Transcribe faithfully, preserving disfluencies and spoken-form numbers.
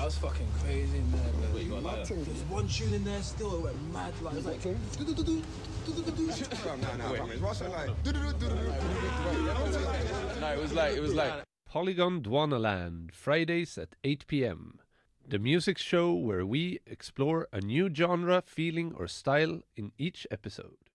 was fucking crazy in there, bro. Wait, you got like that? There's one tune in there still, it went mad. Like, it was like, do-do-do-do, do-do-do-do. No, no, no, it's Russian like. No, it was like it was like Polygon Dwanaland, Fridays at eight p.m. The music show where we explore a new genre, feeling or style in each episode.